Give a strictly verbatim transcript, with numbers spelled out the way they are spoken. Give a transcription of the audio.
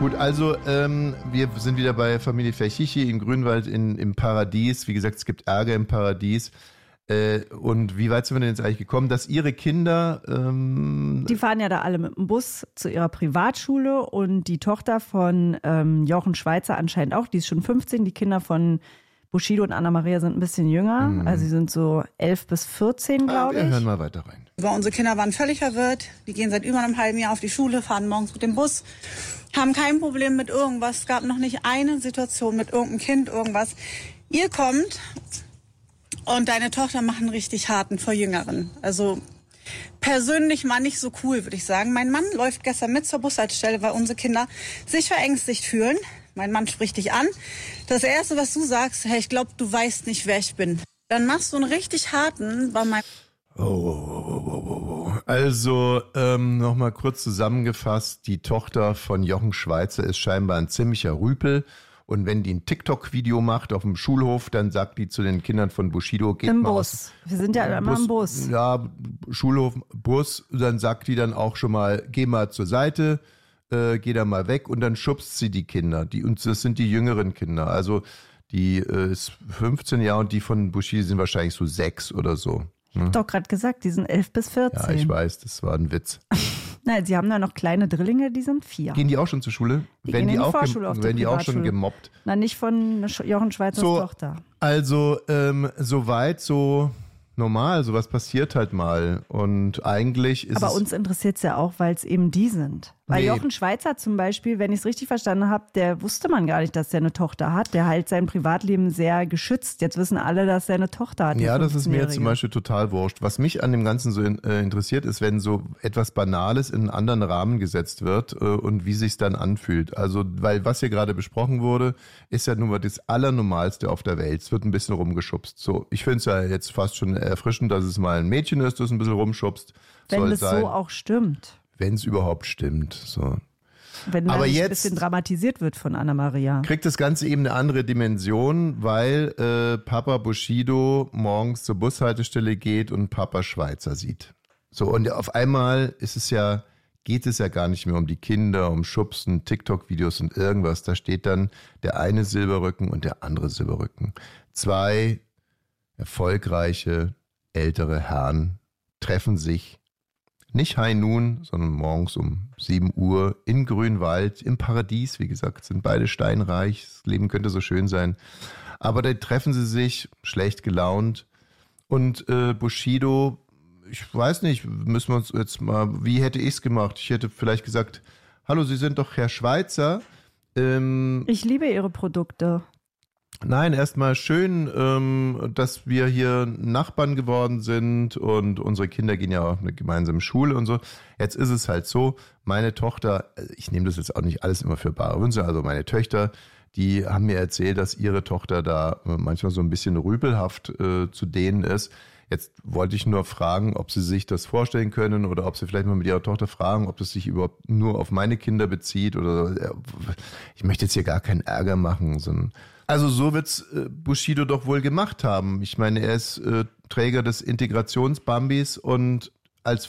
Gut, also ähm, wir sind wieder bei Familie Ferchichi in Grünwald in, im Paradies. Wie gesagt, es gibt Ärger im Paradies. Äh, und wie weit sind wir denn jetzt eigentlich gekommen, dass Ihre Kinder... Ähm die fahren ja da alle mit dem Bus zu ihrer Privatschule und die Tochter von ähm, Jochen Schweizer anscheinend auch, die ist schon fünfzehn. Die Kinder von Bushido und Anna-Maria sind ein bisschen jünger, mhm. also sie sind so elf bis vierzehn, glaube ich. Wir hören mal weiter rein. Aber unsere Kinder waren völlig verwirrt. Die gehen seit über einem halben Jahr auf die Schule, fahren morgens mit dem Bus, haben kein Problem mit irgendwas. Es gab noch nicht eine Situation mit irgendeinem Kind, irgendwas. Ihr kommt und deine Tochter macht einen richtig harten vor Jüngeren. Also persönlich mal nicht so cool, würde ich sagen. Mein Mann läuft gestern mit zur Bushaltestelle, weil unsere Kinder sich verängstigt fühlen. Mein Mann spricht dich an. Das Erste, was du sagst, hey, ich glaube, du weißt nicht, wer ich bin. Dann machst du einen richtig harten bei meinem... Oh, oh, oh, oh, oh, oh. Also ähm, nochmal kurz zusammengefasst, die Tochter von Jochen Schweizer ist scheinbar ein ziemlicher Rüpel und wenn die ein TikTok-Video macht auf dem Schulhof, dann sagt die zu den Kindern von Bushido, geht Im mal Bus. aus, Wir sind ja immer Bus, im Bus. Ja, Schulhof, Bus, dann sagt die dann auch schon mal, geh mal zur Seite, äh, geh da mal weg und dann schubst sie die Kinder. Die, und das sind die jüngeren Kinder, also die äh, ist fünfzehn Jahre und die von Bushido sind wahrscheinlich so sechs oder so. Ich hab doch gerade gesagt, die sind elf bis vierzehn. Ja, ich weiß, das war ein Witz. Nein, sie haben da noch kleine Drillinge, die sind vier. Gehen die auch schon zur Schule? Die werden gehen in die die auch Vorschule auf die werden die auch schon Privatschule. gemobbt? Na, nicht von Jochen Schweizers So, Tochter. Also, ähm, soweit, so normal, sowas passiert halt mal. Und eigentlich ist Aber es... uns interessiert es ja auch, weil es eben die sind. Weil Nee. Jochen Schweizer zum Beispiel, wenn ich es richtig verstanden habe, der wusste man gar nicht, dass der eine Tochter hat. Der halt sein Privatleben sehr geschützt. Jetzt wissen alle, dass er eine Tochter hat. Ja, das ist mir jetzt zum fünfzehnjährige. Beispiel total wurscht. Was mich an dem Ganzen so in, äh, interessiert, ist, wenn so etwas Banales in einen anderen Rahmen gesetzt wird äh, und wie sich's dann anfühlt. Also, weil was hier gerade besprochen wurde, ist ja nun mal das Allernormalste auf der Welt. Es wird ein bisschen rumgeschubst. So, ich finde es ja jetzt fast schon erfrischend, dass es mal ein Mädchen ist, das ein bisschen rumschubst. Wenn Soll das sein, so auch stimmt. wenn es überhaupt stimmt. So. Wenn da Aber nicht jetzt- ein bisschen dramatisiert wird von Anna-Maria. Kriegt das Ganze eben eine andere Dimension, weil äh, Papa Bushido morgens zur Bushaltestelle geht und Papa Schweizer sieht. So, und auf einmal ist es ja, geht es ja gar nicht mehr um die Kinder, um Schubsen, TikTok-Videos und irgendwas. Da steht dann der eine Silberrücken und der andere Silberrücken. Zwei erfolgreiche ältere Herren treffen sich nicht High Noon, sondern morgens um sieben Uhr in Grünwald, im Paradies, wie gesagt, sind beide steinreich, das Leben könnte so schön sein. Aber da treffen sie sich, schlecht gelaunt und äh, Bushido, ich weiß nicht, müssen wir uns jetzt mal, wie hätte ich es gemacht? Ich hätte vielleicht gesagt, hallo, Sie sind doch Herr Schweizer. Ähm, Ich liebe ihre Produkte. Nein, erstmal schön, ähm, dass wir hier Nachbarn geworden sind und unsere Kinder gehen ja auch eine gemeinsame Schule und so. Jetzt ist es halt so, meine Tochter, ich nehme das jetzt auch nicht alles immer für bare Münze, also meine Töchter, die haben mir erzählt, dass ihre Tochter da manchmal so ein bisschen rüpelhaft äh, zu denen ist. Jetzt wollte ich nur fragen, ob Sie sich das vorstellen können oder ob Sie vielleicht mal mit Ihrer Tochter fragen, ob das sich überhaupt nur auf meine Kinder bezieht oder ich möchte jetzt hier gar keinen Ärger machen, sondern also so wird's äh, Bushido doch wohl gemacht haben. Ich meine, er ist äh, Träger des Integrationsbambis und